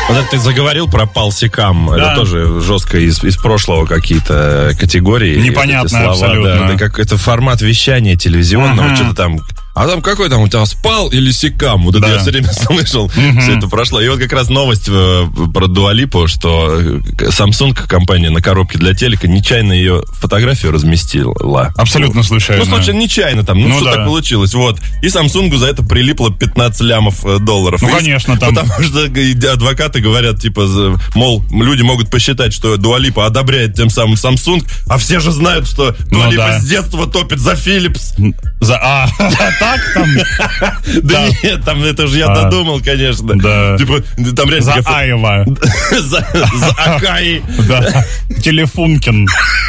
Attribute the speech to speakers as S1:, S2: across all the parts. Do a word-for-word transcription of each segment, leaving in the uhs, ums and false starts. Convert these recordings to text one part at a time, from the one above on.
S1: Вот это ты заговорил про Палсикам. Да. Это тоже жестко из, из прошлого какие-то категории.
S2: Непонятно абсолютно.
S1: Да, да, как это формат вещания телевизионного, ага. Что-то там... А там какой там у тебя спал или Сикам? Вот это да. Я все время слышал, угу. Все это прошло. И вот как раз новость э, про Дуа Липу, что Samsung, компания на коробке для телека, нечаянно ее фотографию разместила.
S2: Абсолютно случайно.
S1: Ну, случайно, нечаянно там. Ну, ну что да. Так получилось. Вот. И Samsung за это прилипло пятнадцать лямов долларов.
S2: Ну,
S1: и,
S2: конечно, там.
S1: Потому что адвокаты говорят, типа, мол, люди могут посчитать, что Дуа Липа одобряет тем самым Samsung, а все же знают, что Дуа Липа да. с детства топит за Philips.
S2: За... А, так там?
S1: Да нет, там это же я додумал, конечно.
S2: Да.
S1: Типа, там реально...
S2: За Аева.
S1: За Акаи.
S2: Да. Телефункин.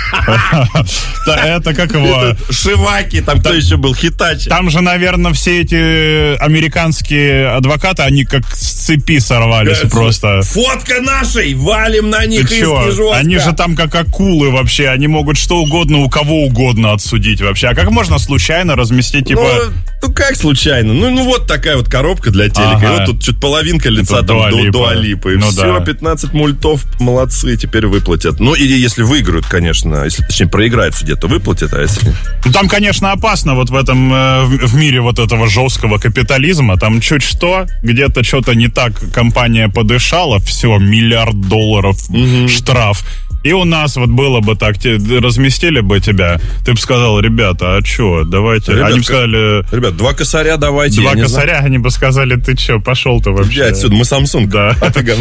S2: Это как его...
S1: Шиваки, там кто еще был? Хитачи.
S2: Там же, наверное, все эти американские адвокаты, они как с цепи сорвались просто.
S1: Фотка нашей, валим на них из жестко.
S2: Они же там как акулы вообще, они могут что угодно у кого угодно отсудить вообще. А как можно случайно разместить, типа...
S1: Ну, как случайно? Ну, ну, вот такая вот коробка для телека. Ага. И вот тут чуть половинка лица это там до Дуа Липы. И ну, все, да. пятнадцать мультов, молодцы, теперь выплатят. Ну, или если выиграют, конечно, если, точнее, проиграют в суде, то выплатят, а если...
S2: Ну, там, конечно, опасно вот в этом, э, в мире вот этого жесткого капитализма. Там чуть что, где-то что-то не так компания подышала, все, миллиард долларов угу. штраф. И у нас вот было бы так, те, разместили бы тебя, ты бы сказал, ребята, а что, давайте. Ребят, они бы сказали...
S1: Ребят, два косаря давайте.
S2: Два косаря, они бы сказали, ты что, пошел-то вообще.
S1: Я отсюда, мы Samsung.
S2: Да.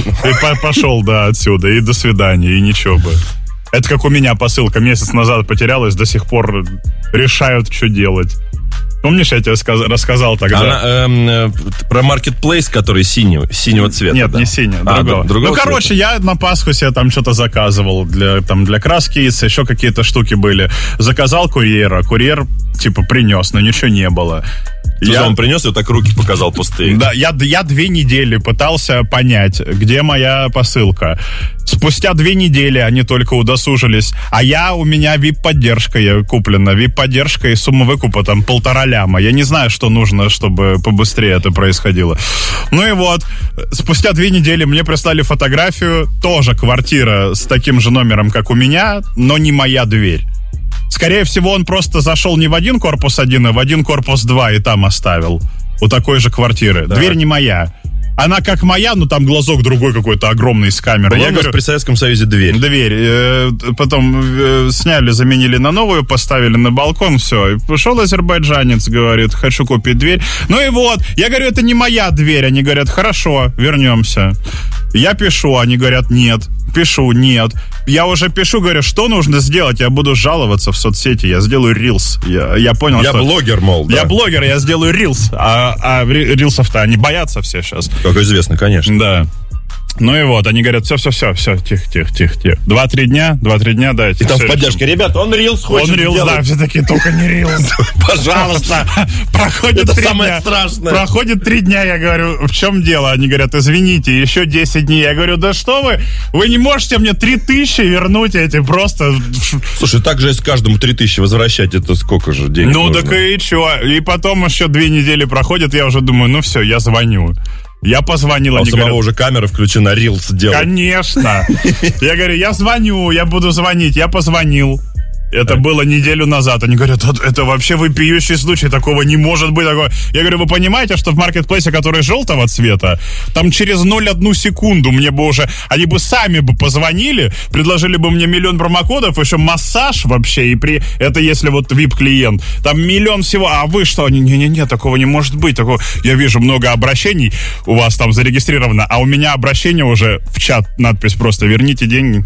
S2: И пошел, да, отсюда, и до свидания, и ничего бы. Это как у меня посылка месяц назад потерялась, до сих пор решают, что делать. Помнишь, я тебе сказ- рассказал тогда?
S1: Она, э, э, про маркетплейс, который синего, синего цвета.
S2: Нет,
S1: да?
S2: не синего, а, другого.
S1: другого.
S2: Ну, короче, цвета. Я на Пасху себе там что-то заказывал для, там, для краски, еще какие-то штуки были. Заказал курьера, курьер, типа, принес, но ничего не было.
S1: Я он принес и вот так руки показал пустые.
S2: Да, я, я две недели пытался понять, где моя посылка. Спустя две недели они только удосужились. А я, у меня вип-поддержка я куплена. Вип-поддержка и сумма выкупа там полтора ляма. Я не знаю, что нужно, чтобы побыстрее это происходило. Ну и вот, спустя две недели мне прислали фотографию. Тоже квартира с таким же номером, как у меня, но не моя дверь. Скорее всего, он просто зашел не в один корпус один, а в один корпус два и там оставил. У такой же квартиры. Да. Дверь не моя. Она как моя, но там глазок другой какой-то огромный с камерой.
S1: Я говорю, при Советском Союзе дверь.
S2: Дверь. Э, потом э, сняли, заменили на новую, поставили на балкон, все. И пришел азербайджанец, говорит, хочу купить дверь. Ну и вот, я говорю, это не моя дверь. Они говорят, хорошо, вернемся. Я пишу, они говорят, нет. Пишу, нет. Я уже пишу, говорю, что нужно сделать? Я буду жаловаться в соцсети, я сделаю рилс. Я, я понял,
S1: я
S2: что...
S1: Я блогер, мол, да.
S2: Я блогер, я сделаю рилс. А, а рилсов-то они боятся все сейчас.
S1: Как известно, конечно.
S2: Да. Ну и вот, они говорят, все-все-все, все, тихо, тихо, тихо, тихо. Два-три дня, два-три дня, дайте.
S1: И там в поддержке, ребята, он рилс хочет
S2: Он рилс,
S1: сделать.
S2: да, все такие, только не рилс.
S1: Пожалуйста.
S2: Проходит
S1: Это
S2: три
S1: самое
S2: дня.
S1: страшное.
S2: Проходит три дня, я говорю, в чем дело? Они говорят, извините, еще десять дней. Я говорю, да что вы, вы не можете мне три тысячи вернуть эти просто...
S1: Слушай, так же, если каждому три тысячи возвращать, это сколько же денег
S2: Ну,
S1: нужно?
S2: так и что? И потом еще две недели проходят, я уже думаю, ну все, я звоню. Я позвонил,
S1: а
S2: они
S1: у самого
S2: говорят,
S1: уже камера включена, рилс делать.
S2: Конечно. Я говорю, я звоню, я буду звонить. Я позвонил. Это было неделю назад. Они говорят, это вообще вопиющий случай, такого не может быть. Такого. Я говорю, вы понимаете, что в маркетплейсе, который желтого цвета, там через ноль целых одну секунду мне бы уже, они бы сами бы позвонили, предложили бы мне миллион промокодов, еще массаж вообще, и при, это если вот вип-клиент, там миллион всего, а вы что? Не-не-не, такого не может быть. Такого. Я вижу много обращений, у вас там зарегистрировано, а у меня обращение уже в чат, надпись просто, верните деньги.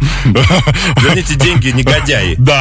S1: Верните деньги, негодяи.
S2: Да.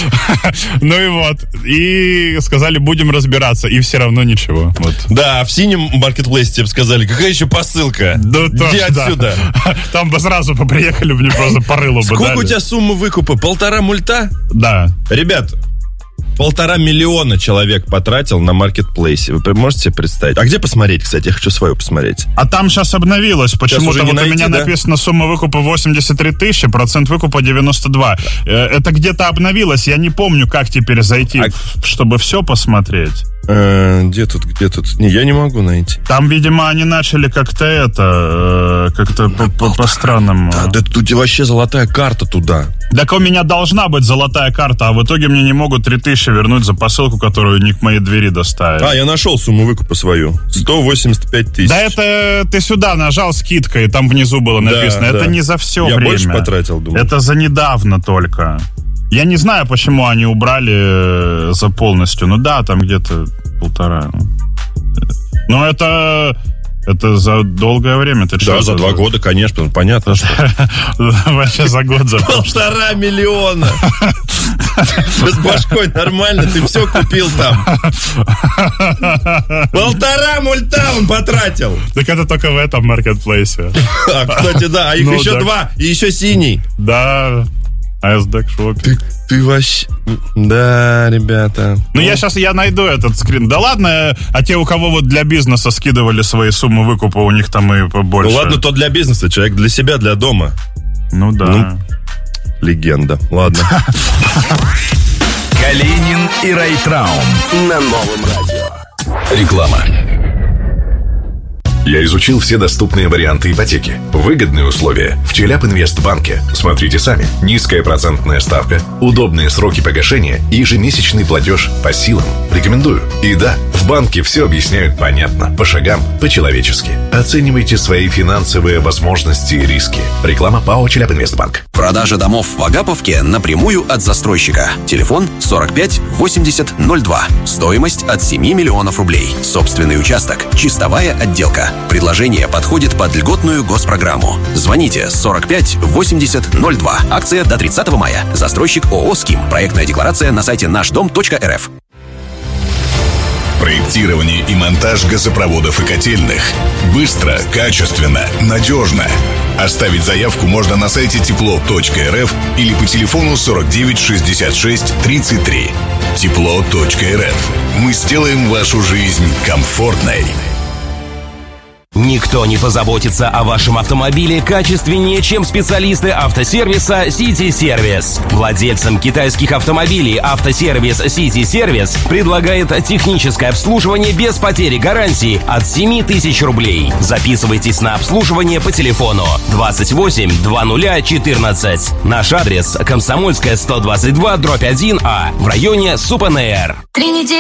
S2: Ну и вот. И сказали, будем разбираться. И все равно ничего. Вот.
S1: Да, в синем маркетплейсе тебе сказали, какая еще посылка?
S2: Да,
S1: иди
S2: тоже,
S1: отсюда.
S2: Да. Там бы сразу приехали, мне просто по рылу бы
S1: Сколько
S2: дали.
S1: у тебя сумма выкупа? Полтора мульта?
S2: Да.
S1: Ребят, полтора миллиона человек потратил на маркетплейсе. Вы можете себе представить? А где посмотреть, кстати? Я хочу свою посмотреть.
S2: А там сейчас обновилось. Почему-то вот
S1: найти,
S2: у меня
S1: да?
S2: написано сумма выкупа восемьдесят три тысячи, процент выкупа девяносто два. Это где-то обновилось. Я не помню, как теперь зайти, а... чтобы все посмотреть.
S1: Э, где тут, где тут? Не, я не могу найти.
S2: Там, видимо, они начали как-то это, как-то по, по, по-странному.
S1: Да, да тут вообще золотая карта туда.
S2: Так у меня должна быть золотая карта, а в итоге мне не могут три тысячи вернуть за посылку, которую не к моей двери доставили.
S1: А, я нашел сумму выкупа свою. сто восемьдесят пять тысяч.
S2: Да это ты сюда нажал скидка, и там внизу было написано. Да, это да. не за все
S1: я
S2: время.
S1: Я больше потратил, думаю.
S2: Это за недавно только. Я не знаю, почему они убрали за полностью. Ну да, там где-то полтора. Но это... Это за долгое время. Ты
S1: да, за два года, конечно, понятно, что.
S2: Вообще за год за
S1: полтора миллиона. С башкой нормально, ты все купил там. Полтора мульта он потратил.
S2: Так это только в этом маркетплейсе.
S1: А, кстати, да, а их еще два, и еще синий.
S2: Да. эй эс ди эй Shop.
S1: Ты, ты вообще... Да, ребята.
S2: Ну, я сейчас я найду этот скрин. Да ладно, а те, у кого вот для бизнеса скидывали свои суммы выкупа, у них там и побольше.
S1: Ну, ладно, то для бизнеса, человек для себя, для дома.
S2: Ну, да. Ну,
S1: легенда. Ладно.
S3: Калинин и Райтраум на Новом радио. Реклама. Я изучил все доступные варианты ипотеки. Выгодные условия в Челябинвестбанке. Смотрите сами. Низкая процентная ставка, удобные сроки погашения и ежемесячный платеж по силам. Рекомендую. И да, в банке все объясняют понятно, по шагам, по-человечески. Оценивайте свои финансовые возможности и риски. Реклама ПАО Челябинвестбанк.
S4: Продажа домов в Агаповке напрямую от застройщика. Телефон сорок пять восемьдесят ноль два. Стоимость от семи миллионов рублей. Собственный участок. Чистовая отделка. Предложение подходит под льготную госпрограмму. Звоните сорок пять восемьдесят ноль два. Акция до тридцатого мая. Застройщик ООО «Ским». Проектная декларация на сайте наш дом точка эр эф.
S3: Проектирование и монтаж газопроводов и котельных. Быстро, качественно, надежно. Оставить заявку можно на сайте тепло точка эр эф или по телефону сорок девять шестьдесят шесть тридцать три. тепло точка эр эф. Мы сделаем вашу жизнь комфортной.
S5: Никто не позаботится о вашем автомобиле качественнее, чем специалисты автосервиса City Service. Владельцам китайских автомобилей автосервис City Service предлагает техническое обслуживание без потери гарантии от семи тысяч рублей. Записывайтесь на обслуживание по телефону двадцать восемь двадцать четырнадцать. Наш адрес: Комсомольская, сто двадцать два, дробь один А, в районе Супанэр.